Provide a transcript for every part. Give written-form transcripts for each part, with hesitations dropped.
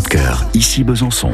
de cœur, ici Besançon.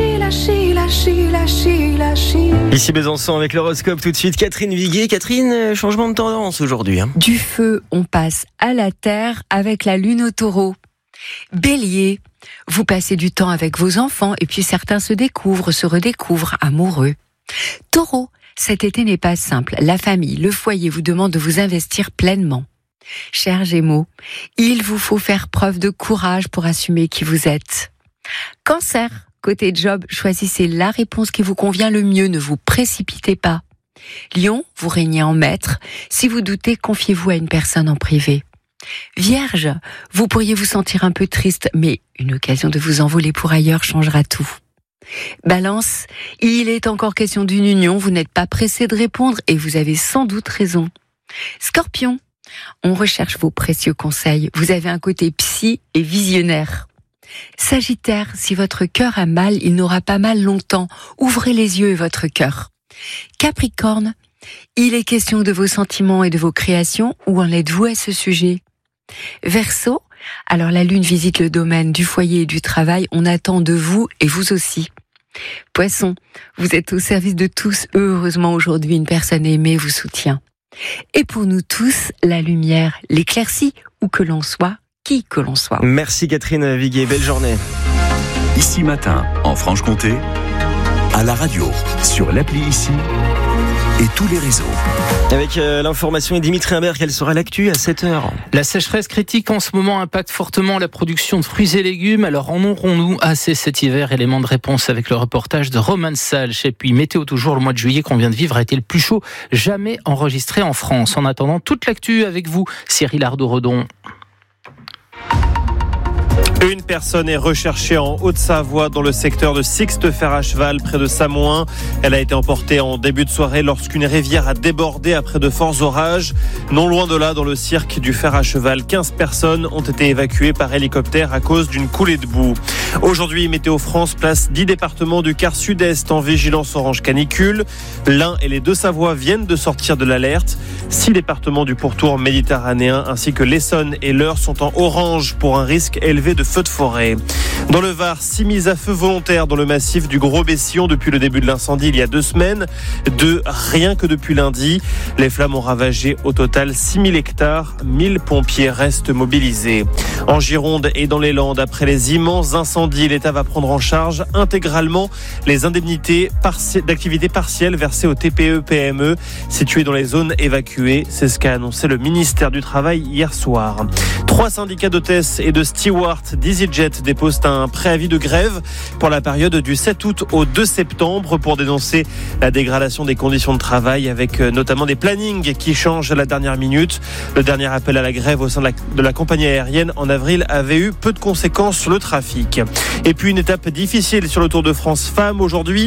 Ici Besançon avec l'horoscope tout de suite. Catherine Viguier. Catherine, changement de tendance aujourd'hui. Du feu, on passe à la terre avec la lune au taureau. Bélier, vous passez du temps avec vos enfants et puis certains se découvrent, se redécouvrent amoureux. Taureau, cet été n'est pas simple. La famille, le foyer vous demandent de vous investir pleinement. Chers Gémeaux, il vous faut faire preuve de courage pour assumer qui vous êtes. Cancer, côté job, choisissez la réponse qui vous convient le mieux, ne vous précipitez pas. Lion, vous régnez en maître. Si vous doutez, confiez-vous à une personne en privé. Vierge, vous pourriez vous sentir un peu triste, mais une occasion de vous envoler pour ailleurs changera tout. Balance, il est encore question d'une union, vous n'êtes pas pressé de répondre et vous avez sans doute raison. Scorpion, on recherche vos précieux conseils, vous avez un côté psy et visionnaire. Sagittaire, si votre cœur a mal, il n'aura pas mal longtemps, ouvrez les yeux et votre cœur. Capricorne, il est question de vos sentiments et de vos créations, où en êtes-vous à ce sujet? Verseau, alors la lune visite le domaine du foyer et du travail, on attend de vous et vous aussi. Poisson, vous êtes au service de tous, heureusement aujourd'hui une personne aimée vous soutient. Et pour nous tous, la lumière, l'éclaircie, où que l'on soit, qui que l'on soit. Merci Catherine Viguier, belle journée. Ici Matin, en Franche-Comté, à la radio, sur l'appli Ici et tous les réseaux. Avec l'information et Dimitri Imbert, quelle sera l'actu à 7h? La sécheresse critique en ce moment impacte fortement la production de fruits et légumes. Alors en aurons-nous assez cet hiver? Élément de réponse avec le reportage de Roman Salch. Et puis météo toujours, le mois de juillet qu'on vient de vivre a été le plus chaud jamais enregistré en France. En attendant, toute l'actu avec vous, Cyril Ardo-Redon. Une personne est recherchée en Haute-Savoie dans le secteur de Sixte-Fer à Cheval près de Samoin. Elle a été emportée en début de soirée lorsqu'une rivière a débordé après de forts orages. Non loin de là, dans le cirque du Fer à Cheval, 15 personnes ont été évacuées par hélicoptère à cause d'une coulée de boue. Aujourd'hui, Météo France place 10 départements du quart sud-est en vigilance orange canicule. L'Ain et les Deux-Savoies viennent de sortir de l'alerte. 6 départements du pourtour méditerranéen ainsi que l'Essonne et l'Eure sont en orange pour un risque élevé de feux de forêt. Dans le Var, 6 mises à feu volontaires dans le massif du Gros-Bessillon depuis le début de l'incendie il y a 2 semaines. Rien que depuis lundi. Les flammes ont ravagé au total 6000 hectares. 1000 pompiers restent mobilisés. En Gironde et dans les Landes, après les immenses incendies, l'État va prendre en charge intégralement les indemnités d'activité partielle versées aux TPE-PME situées dans les zones évacuées. C'est ce qu'a annoncé le ministère du Travail hier soir. 3 syndicats d'hôtesses et de stewards d'EasyJet déposent un préavis de grève pour la période du 7 août au 2 septembre pour dénoncer la dégradation des conditions de travail avec notamment des plannings qui changent à la dernière minute. Le dernier appel à la grève au sein de la compagnie aérienne en avril avait eu peu de conséquences sur le trafic. Et puis une étape difficile sur le Tour de France Femmes aujourd'hui,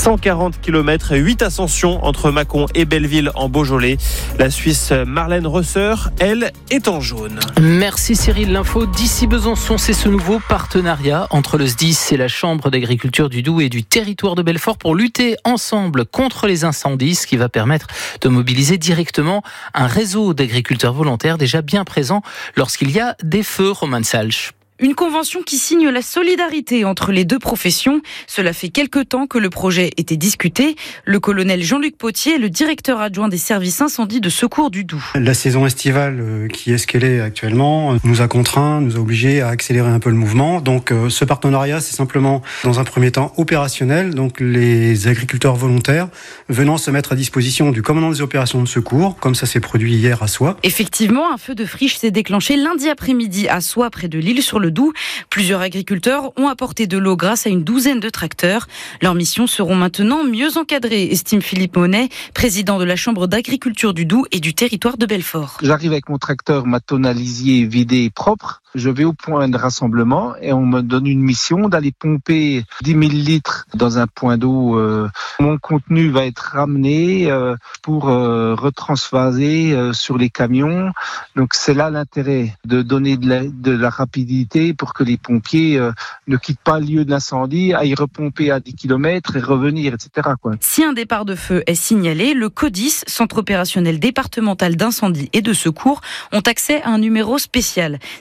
140 km et 8 ascensions entre Mâcon et Belleville en Beaujolais. La Suisse Marlène Rösser, elle, est en jaune. Merci Cyril. L'info d'ici Besançon, c'est ce nouveau partenariat entre le SDIS et la Chambre d'agriculture du Doubs et du territoire de Belfort pour lutter ensemble contre les incendies, ce qui va permettre de mobiliser directement un réseau d'agriculteurs volontaires déjà bien présents lorsqu'il y a des feux. Roman Salch. Une convention qui signe la solidarité entre les deux professions. Cela fait quelque temps que le projet était discuté. Le colonel Jean-Luc Potier, le directeur adjoint des services incendie de secours du Doubs. La saison estivale qui est ce qu'elle est actuellement nous a contraints, nous a obligés à accélérer un peu le mouvement. Donc ce partenariat, c'est simplement dans un premier temps opérationnel. Donc les agriculteurs volontaires venant se mettre à disposition du commandant des opérations de secours, comme ça s'est produit hier à Soie. Effectivement, un feu de friche s'est déclenché lundi après-midi à Soie, près de Lille sur le Doubs. Plusieurs agriculteurs ont apporté de l'eau grâce à une douzaine de tracteurs. Leurs missions seront maintenant mieux encadrées, estime Philippe Monet, président de la Chambre d'agriculture du Doubs et du territoire de Belfort. J'arrive avec mon tracteur, ma tonalisier vidé et propre. Je vais au point de rassemblement et on me donne une mission d'aller pomper 10 000 litres dans un point d'eau. Mon contenu va être ramené pour retransvaser sur les camions. Donc c'est là l'intérêt de donner de la rapidité pour que les pompiers ne quittent pas le lieu de l'incendie, aillent repomper à 10 km et revenir, etc. Si un départ de feu est signalé, le CODIS, Centre opérationnel départemental d'incendie et de secours, ont accès à un numéro spécial. Cette personne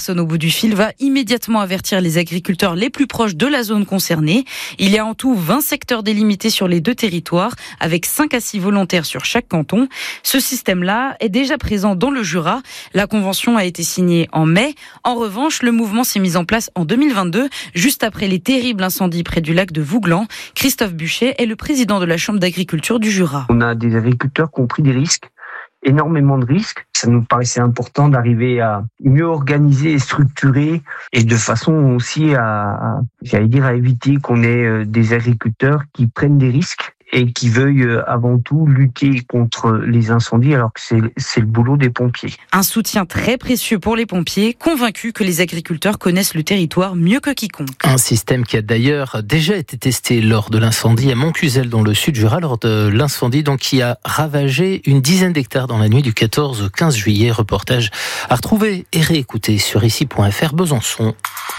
personne au bout du fil va immédiatement avertir les agriculteurs les plus proches de la zone concernée. Il y a en tout 20 secteurs délimités sur les 2 territoires, avec 5 à 6 volontaires sur chaque canton. Ce système-là est déjà présent dans le Jura. La convention a été signée en mai. En revanche, le mouvement s'est mis en place en 2022, juste après les terribles incendies près du lac de Vouglan. Christophe Buchet est le président de la Chambre d'agriculture du Jura. On a des agriculteurs qui ont pris des risques, énormément de risques. Ça nous paraissait important d'arriver à mieux organiser et structurer, et de façon aussi à éviter qu'on ait des agriculteurs qui prennent des risques et qui veuillent avant tout lutter contre les incendies, alors que c'est le boulot des pompiers. Un soutien très précieux pour les pompiers, convaincus que les agriculteurs connaissent le territoire mieux que quiconque. Un système qui a d'ailleurs déjà été testé lors de l'incendie à Montcuzel dans le sud Jura, lors de l'incendie donc qui a ravagé une dizaine d'hectares dans la nuit du 14 au 15 juillet. Reportage à retrouver et réécouter sur ici.fr Besançon.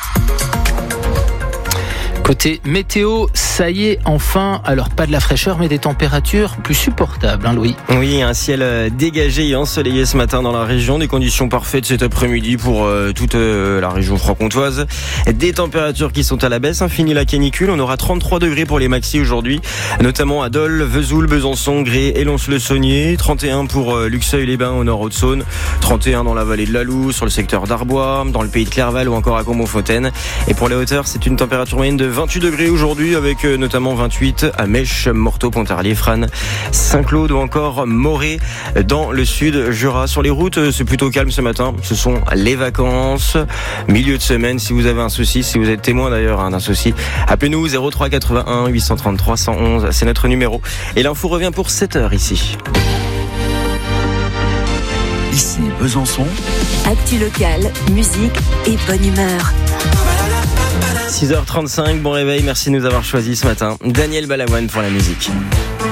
Côté météo, ça y est, enfin, alors pas de la fraîcheur, mais des températures plus supportables, hein, Louis? Oui, un ciel dégagé et ensoleillé ce matin dans la région, des conditions parfaites cet après-midi pour toute la région franc-comtoise. Des températures qui sont à la baisse, fini la canicule, on aura 33 degrés pour les maxis aujourd'hui, notamment à Dole, Vesoul, Besançon, Gré et Lons-le-Saunier, 31 pour Luxeuil-les-Bains au nord Haute-Saône, 31 dans la vallée de la Loue, sur le secteur d'Arbois, dans le pays de Clerval ou encore à Comont-Fontaine. Et pour les hauteurs, c'est une température moyenne de 28 degrés aujourd'hui, avec notamment 28 à Mèche, Morteau, Pontarlier, Frasnes, Saint-Claude ou encore Morée dans le sud Jura. Sur les routes, c'est plutôt calme ce matin. Ce sont les vacances, milieu de semaine. Si vous avez un souci, si vous êtes témoin d'ailleurs d'un souci, appelez-nous 03 81 833 111. C'est notre numéro. Et l'info revient pour 7h ici. Ici Besançon. Actu locale, musique et bonne humeur. 6h35, bon réveil, merci de nous avoir choisis ce matin. Daniel Balavoine pour la musique.